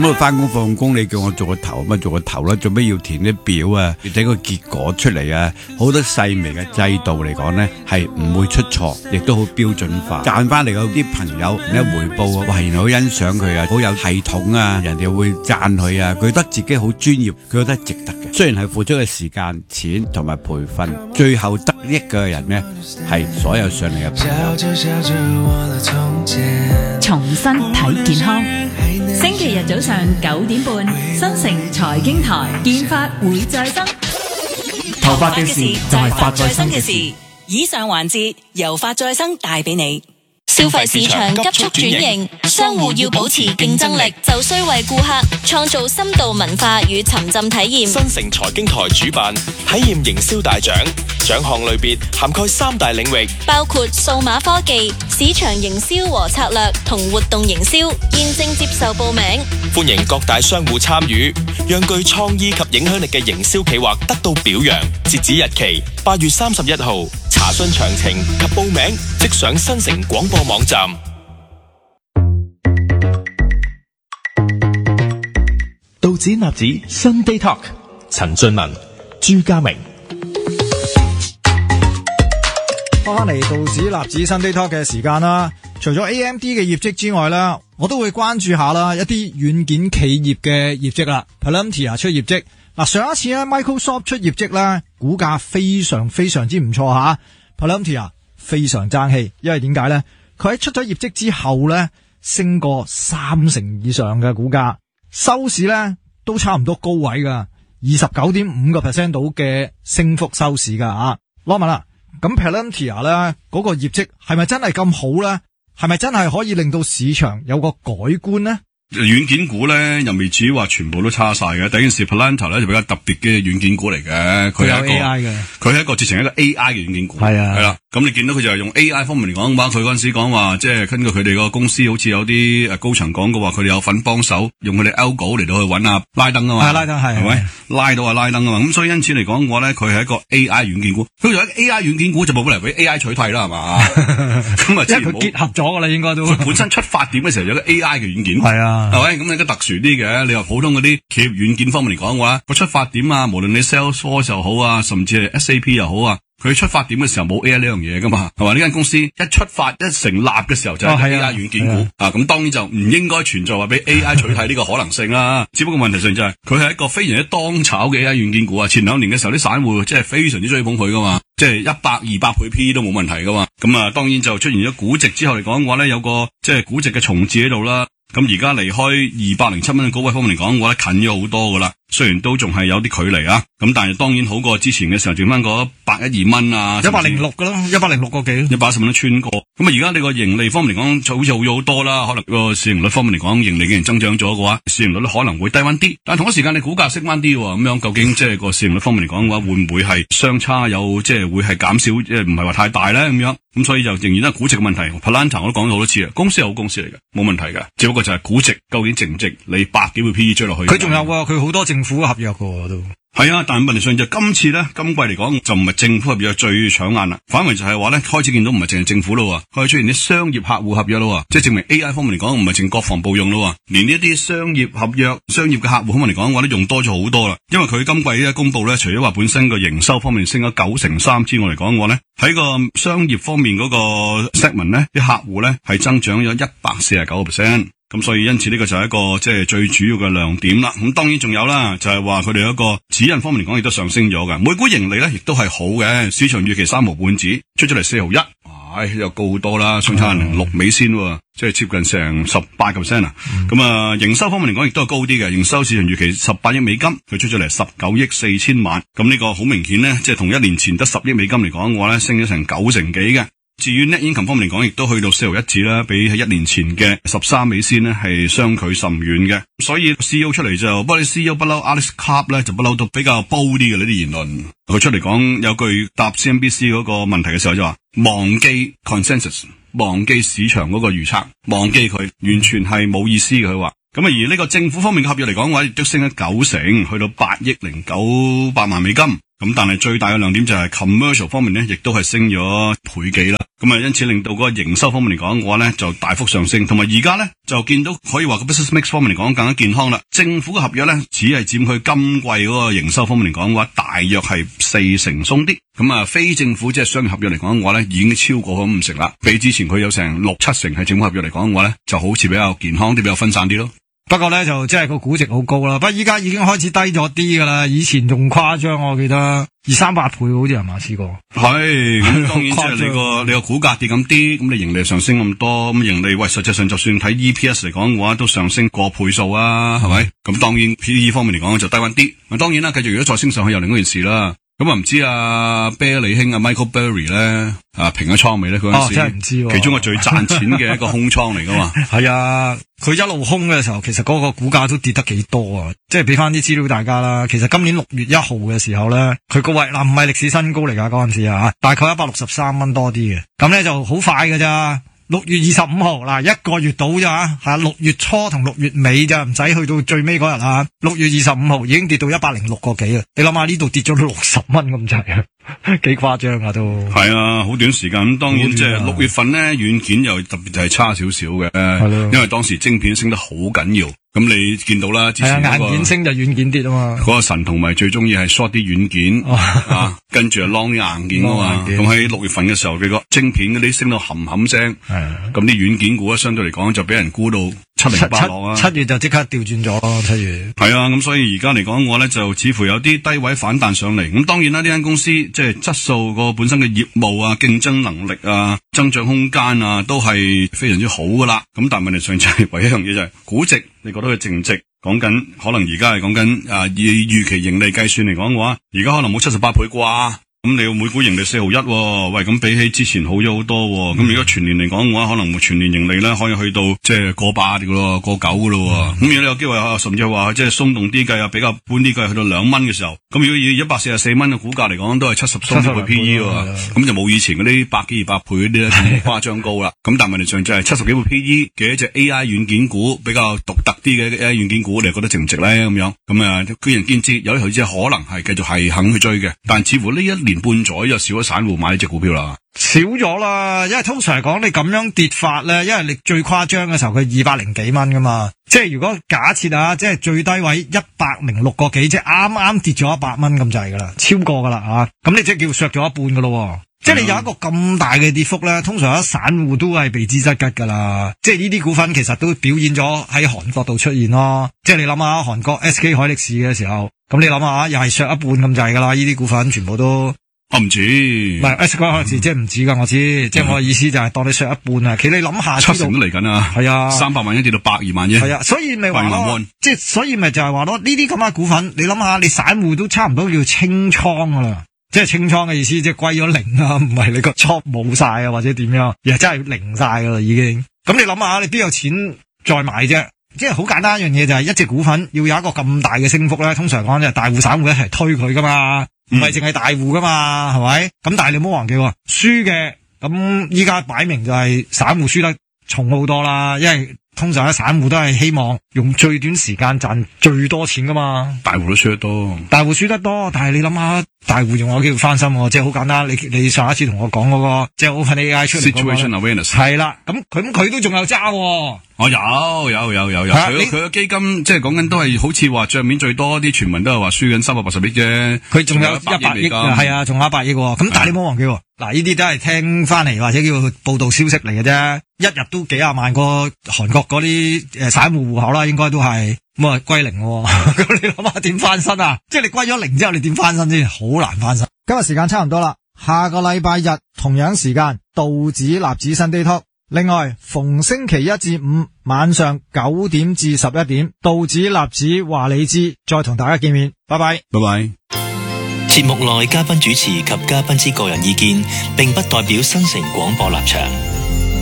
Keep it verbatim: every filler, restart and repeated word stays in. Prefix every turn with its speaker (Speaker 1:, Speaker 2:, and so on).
Speaker 1: 咁我翻工放工，你叫我做個頭，咪做個頭啦，做咩要填啲表啊？要睇個結果出嚟啊！好多細微嘅制度嚟講呢，係唔會出錯，亦都好標準化。賺翻嚟嗰啲朋友一回報啊，哇！原來好欣賞佢啊，好有系統啊，人哋會讚佢啊，佢覺得自己好專業，佢覺得值得嘅。雖然係付出嘅時間、錢同埋培訓，最後得益嘅人呢，係所有上嚟嘅朋友。
Speaker 2: 重新睇健康，星期日早上九點半，新城財經台，健髮會再生。
Speaker 3: 頭髮嘅事就係髮再生嘅事。
Speaker 4: 以上環節由髮再生帶俾你。
Speaker 3: 消費市場急速轉型，商戶要保持競爭力，就需為顧客創造深度文化與沉浸體驗。
Speaker 5: 新城財經台主辦體驗營銷大獎，獎項類別涵蓋三大領域，
Speaker 3: 包括數碼科技、市場營銷和策略同活動營銷，現正接受報名。
Speaker 5: 歡迎各大商戶參與，讓具創意及影響力嘅營銷企劃得到表揚。截止日期八月三十一號，查詢詳情及報名即上新城廣播網站。
Speaker 6: 道指納指 Sunday Talk， 陳俊文、朱家明。
Speaker 7: 翻返嚟道指納指 Sunday Talk 嘅時間啦，除咗 A M D 嘅業績之外啦，我都會關注下啦一啲軟件企業嘅業績啦。Palantir 出業績，嗱上一次咧 Microsoft 出業績咧，股價非常非常之唔錯吓 ，Palantir 非常爭氣，因為點解咧？佢喺出咗業績之後咧，升過三成以上嘅股價，收市咧都差唔多高位噶，二十九點五個 percent 到嘅升幅收市噶啊。攞問啦，咁 Palantir 咧嗰個業績係咪真係咁好咧？係咪真係可以令到市場有個改觀咧？
Speaker 8: 軟件股咧又未至於話全部都差晒嘅。第一件事 Palantir 咧就比較特別嘅軟件股嚟嘅，佢係一個
Speaker 7: A I 嘅，
Speaker 8: 佢係一個直情一個 A I 嘅軟件股。
Speaker 7: 係啊，
Speaker 8: 係啦。咁你見到佢就係用 A I 方面嚟講嘅話，佢嗰陣時講話，即係根據佢哋個公司好似有啲誒高層講過話，佢哋有份幫手用佢哋 algo 嚟到去揾啊拉登啊嘛。
Speaker 7: 係拉登係，
Speaker 8: 係咪拉到啊拉登啊嘛？咁所以因此嚟講嘅話咧，佢係一個 A I 軟件股。佢做一個 A I 軟件股就冇可能俾 A I 取替啦，係嘛？咁啊，
Speaker 7: 即係佢結合咗噶啦，應該都。
Speaker 8: 佢本身出發點嘅時候有個 A I 嘅軟件。
Speaker 7: 係啊，
Speaker 8: 係咪？咁你個特殊啲嘅，你話普通嗰啲企業軟件方面嚟講嘅話，個出發點啊，無論你 Salesforce 又好啊，甚至係 S A P 又好啊。佢出發點嘅時候冇 A I 呢樣嘢噶嘛，係嘛？呢間公司一出發一成立嘅時候就係 A I 軟件股啊，咁、啊、當然就唔應該存在話俾 A I 取替呢個可能性啦。只不過問題上就係佢係一個非常之當炒嘅 A I 軟件股啊。前兩年嘅時候啲散戶即係非常之追捧佢噶嘛，即係一百二百倍 P 都冇問題噶嘛。咁啊，當然就出現咗估值之後嚟講嘅話咧，有個即係估值嘅重置喺度啦。咁而家離開二百零七蚊嘅高位方面嚟講，我覺得近咗好多噶啦。雖然都仲係有啲距離啊，咁但係當然好過之前嘅時候，剩翻嗰百一二蚊啊，
Speaker 7: 一百零六噶啦，一百零六個幾，
Speaker 8: 一百一十蚊都穿過。咁啊，而家你個盈利方面嚟講，就好似好咗好多啦。可能個市盈率方面嚟講，盈利既然增長咗嘅話，市盈率可能會低翻啲。但係同一時間，你股價升翻啲，咁樣究竟即係個市盈率方面嚟講嘅話，會唔會係相差有即係會係減少，即係唔係話太大咧？咁樣咁所以就仍然都係估值嘅問題。Palantir 我都講咗好多次啦，公司係好公司嚟嘅，冇問題嘅，只不過就係估值究竟值唔值？你百幾倍 P E 追落去，
Speaker 7: 佢仲有喎，佢好多政府合約嘅都。
Speaker 8: 係啊，但係問題上就今次咧，今季嚟講就唔係政府合約最搶眼啦，反為就係話咧，開始見到唔係淨係政府咯，開始出現啲商業客戶合約咯，即係證明 A I 方面嚟講唔係淨國防部用咯，連呢一啲商業合約、商業嘅客戶方面嚟講，我都用多咗好多啦。因為佢今季咧公布咧，除咗話本身個營收方面升咗九成三之外嚟講，我咧喺個商業方面嗰個 segment 咧，啲客戶咧係增長咗一百四十九個 percent。咁所以因此呢個就係一個即係最主要嘅亮點啦。咁當然仲有啦，就係話佢哋一個指引方面嚟講亦都上升咗嘅。每股盈利咧亦都係好嘅，市場預期三毫半紙出咗嚟四毫一，唉又高好多啦，相差零六美仙，即係接近成十八個 percent 啊。咁啊營收方面嚟講亦都係高啲嘅，營收市場預期十八億美金，佢出咗嚟十九億四千萬。咁呢個好明顯咧，即係同一年前得十億美金嚟講嘅話咧，升咗成九成幾嘅。至於 net income 方面嚟講，亦都去到四毫一紙啦，比起一年前嘅十三美仙呢係相距甚遠嘅。所以 C E O 出嚟就，不過你 C E O 不嬲 Alex Karp 咧就不嬲都比較煲啲嘅呢啲言論。佢出嚟講有句答 C N B C 嗰個問題嘅時候就話，忘記 consensus， 忘記市場嗰個預測，忘記佢，完全係冇意思嘅。佢話咁啊，而呢個政府方面嘅合約嚟講嘅話，亦都升咗九成，去到八億零九百萬美金。 咁但係最大嘅亮點就係 commercial 方面咧，亦都係升咗倍幾啦。咁啊，因此令到嗰個營收方面嚟講嘅話咧，就大幅上升。同埋而家咧就見到可以話個 business mix 方面嚟講更加健康啦。政府嘅合約咧只係佔佢今季嗰個營收方面嚟講嘅話，大約係四成鬆啲。咁啊，非政府即係商業合約嚟講嘅話咧，已經超過咗五成啦。比之前佢有成六七成係政府合約嚟講嘅話咧，就好似比較健康啲，比較分散啲咯。
Speaker 7: 不過咧就即係個估值好高啦，不過依家已經開始低咗啲噶啦，以前仲誇張，我記得二三百倍好似係嘛試過。
Speaker 8: 係咁，當然即係你個你個股價跌咁啲，咁你盈利上升咁多，咁盈利喂，實際上就算睇 E P S 嚟講嘅話，都上升過倍數啊，係咪？咁當然 P E 方面嚟講就低翻啲。當然啦，繼續如果再升上去又另一件事啦。咁啊唔知啊啤利兄啊 Michael Burry 咧啊平咗倉未咧？嗰陣時、哦、
Speaker 7: 真係唔知、啊，
Speaker 8: 其中個最賺錢嘅一個空倉嚟噶嘛。
Speaker 7: 係啊，佢一路空嘅時候，其實嗰個股價都跌得幾多啊！即係俾翻啲資料大家啦。其實今年六月一號嘅時候咧，佢個位嗱唔係歷史新高嚟噶嗰陣時啊，大概一百六十三蚊多啲嘅。咁咧就好快噶咋。六月二十五號嗱，一個月到咋吓，六月初同六月尾咋，唔使去到最尾嗰日啊。六月二十五號已經跌到一百零六個幾啊！你諗下呢度跌咗六十蚊咁滯啊，幾誇張啊都。係
Speaker 8: 啊，好短時間。咁當然即係六月份咧，軟件又特別係差少少嘅，係咯，因為當時晶片升得好緊要。咁你見到啦，之前、那個、
Speaker 7: 硬件升就軟件跌啊嘛。
Speaker 8: 嗰個神童咪最中意係 short 啲軟件、哦、啊，跟住啊 long 啲硬件啊嘛。咁喺六月份嘅時候，佢個晶片嗰啲升到冚冚聲，咁啲軟件股咧相對嚟講就俾人估到七零八落啊。
Speaker 7: 七月就即刻調轉咗咯，七月。
Speaker 8: 係啊，咁所以而家嚟講，我咧就似乎有啲低位反彈上嚟。咁當然啦，呢間公司即係質素個本身嘅業務啊、競爭能力啊、增長空間啊，都係非常之好噶啦。咁但係問題上就係唯一一樣嘢就係估值。你覺得佢值唔值？講緊可能而家係講緊啊，以預期盈利計算嚟講嘅話，而家可能冇七十八倍啩。咁你要每股盈利四毫一，喂，咁比起之前好咗好多。咁如果全年嚟講嘅話，可能全年盈利咧可以去到即係過八嘅咯，過九嘅咯。咁如果你有機會甚至話即係鬆動啲計啊，比較般啲計去到兩蚊嘅時候，咁如果以一百四十四蚊嘅股價嚟講，都係七十鬆啲倍 P E 喎。咁就冇以前嗰啲百幾二百倍嗰啲咧咁誇張高啦。咁但係問題上就係七十幾倍 P E 嘅一隻 A I 軟件股，比較獨特啲嘅 A I 軟件股，你覺得值唔值咧？咁樣咁啊，見仁見智，有啲投資者可能係繼續係肯去追嘅，但似乎呢一年半載又少咗散戶買呢隻股票啦，
Speaker 7: 少咗啦，因為通常嚟講你咁樣跌法咧，因為你最誇張嘅時候佢二百零幾蚊噶嘛，即係如果假設啊，即係最低位一百零六個幾，即係啱啱跌咗一百蚊咁滯噶啦，超過噶啦啊，咁你即係叫削咗一半噶咯，即係你有一個咁大嘅跌幅咧，通常一散戶都係避之則吉噶啦，即係呢啲股份其實都表現咗喺韓國度出現咯，即係你諗下韓國 S K 海力士嘅時候，咁你諗下又係削一半咁滯噶啦，呢啲股份全部都。
Speaker 8: 我唔止，唔
Speaker 7: 係 S 股可能即係唔止噶，我知，嗯、即係我嘅意思就係當你削一半啊。其實你諗下，
Speaker 8: 七成都嚟緊啊，係啊，三百萬一跌到百二萬啫，係
Speaker 7: 啊，所以咪話咯，即係所以咪就係話咯，呢啲咁嘅股份，你諗下，你散戶都差唔多要清倉噶啦，即係清倉嘅意思，即係歸咗零啊，唔係你個倉冇晒啊，或者點樣，而係真係零晒噶啦已經。咁你諗下，你邊有錢再買啫？即係好簡單一樣嘢，就係一隻股份要有一個咁大嘅升幅咧，通常講就係大戶散戶一齊推佢噶嘛。唔係淨係大戶噶嘛，係咪？咁但係你唔好忘記，輸嘅咁依家擺明就係散戶輸得重好多啦，因為通常咧散戶都係希望用最短時間賺最多錢噶嘛。
Speaker 8: 大戶都輸得多，
Speaker 7: 大戶輸得多，但係你諗下，大戶仲有機會翻身，即係好簡單。你你上一次同我講嗰、那個即係 OpenAI 出嚟嗰、那個
Speaker 8: Situation Awareness
Speaker 7: 係啦，咁佢咁佢都仲有揸。
Speaker 8: 我、哦、有有有有有，佢佢嘅基金即係講緊都係好似話賬面最多啲傳聞都係話輸緊三百八十億啫，佢仲有一百億，
Speaker 7: 係啊，仲有一百億。咁但係你唔好忘記，嗱呢啲都係聽翻嚟或者叫報道消息嚟嘅啫，一日都幾廿萬個韓國嗰啲誒散戶戶口啦，應該都係咁啊歸零。咁你諗下點翻身啊？即係你歸咗零之後，你點翻身先？好難翻身。今日時間差唔多啦，下個禮拜日同樣時間道指納指新 Day Talk。另外，逢星期一至五晚上九點至十一點，道指納指話你知，再同大家見面。拜拜，
Speaker 8: 拜拜。
Speaker 5: 節目內嘉賓主持及嘉賓之個人意見，並不代表新城廣播立場。